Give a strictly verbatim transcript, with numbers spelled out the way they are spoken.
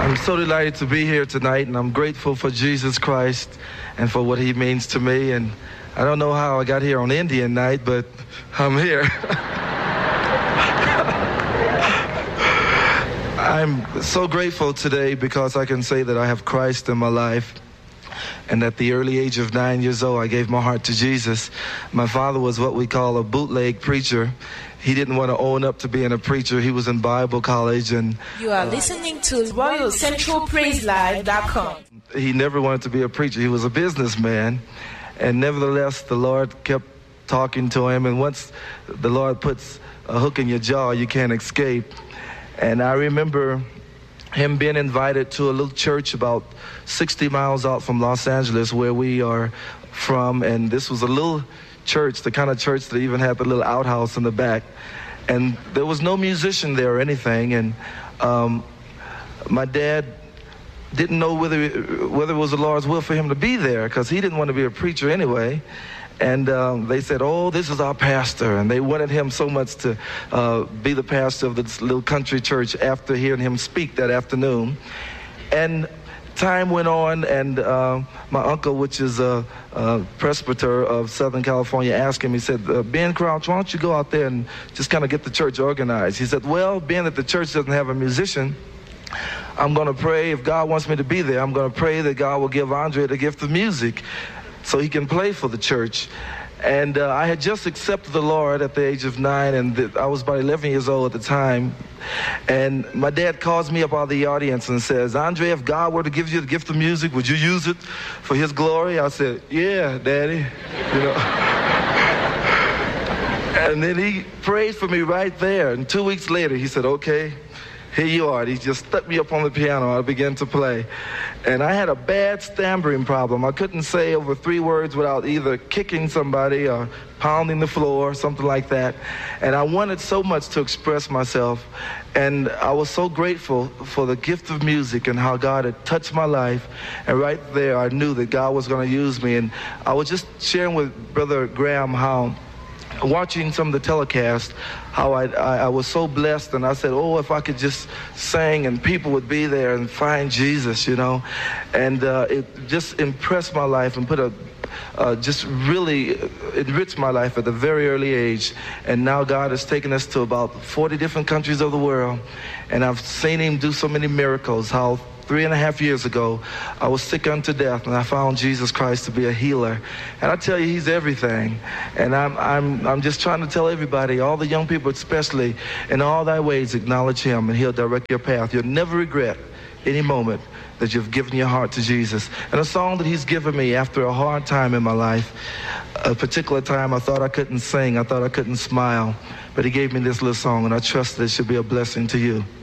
I'm so delighted to be here tonight, and I'm grateful for Jesus Christ and for what he means to me. And I don't know how I got here on Indian night, but I'm here. I'm so grateful today because I can say that I have Christ in my life. And at the early age of nine years old, I gave my heart to Jesus. My father was what we call a bootleg preacher. He didn't want to own up to being a preacher. He was in Bible college. And you are listening to Royal Central Praise Live dot com. He never wanted to be a preacher. He was a businessman. And nevertheless, the Lord kept talking to him. And once the Lord puts a hook in your jaw, you can't escape. And I remember him being invited to a little church about sixty miles out from Los Angeles, where we are from. And this was a little church, the kind of church that even had the little outhouse in the back. And there was no musician there or anything. And um, my dad didn't know whether, whether it was the Lord's will for him to be there, because he didn't want to be a preacher anyway. And um, they said, oh, this is our pastor. And they wanted him so much to uh, be the pastor of this little country church after hearing him speak that afternoon. And time went on, and uh, my uncle, which is a, a presbyter of Southern California, asked him, he said, uh, Ben Crouch, why don't you go out there and just kind of get the church organized? He said, well, being that the church doesn't have a musician, I'm going to pray, if God wants me to be there, I'm going to pray that God will give Andre the gift of music so he can play for the church. And uh, I had just accepted the Lord at the age of nine, and th- I was about eleven years old at the time. And my dad calls me up out of the audience and says, Andre, if God were to give you the gift of music, would you use it for his glory? I said, yeah, Daddy. You know. And then he prayed for me right there. And two weeks later, he said, okay, here you are. He just stuck me up on the piano. I began to play. And I had a bad stammering problem. I couldn't say over three words without either kicking somebody or pounding the floor or something like that. And I wanted so much to express myself. And I was so grateful for the gift of music and how God had touched my life. And right there, I knew that God was going to use me. And I was just sharing with Brother Graham how, watching some of the telecast, how I, I, I was so blessed, and I said, oh, if I could just sing and people would be there and find Jesus, you know. And uh, it just impressed my life and put a, uh, just really enriched my life at a very early age. And now God has taken us to about forty different countries of the world, and I've seen him do so many miracles, how Three and a half years ago, I was sick unto death, and I found Jesus Christ to be a healer. And I tell you, he's everything. And I'm, I'm, I'm just trying to tell everybody, all the young people especially, in all thy ways acknowledge him, and he'll direct your path. You'll never regret any moment that you've given your heart to Jesus. And a song that he's given me after a hard time in my life, a particular time I thought I couldn't sing, I thought I couldn't smile, but he gave me this little song, and I trust that it should be a blessing to you.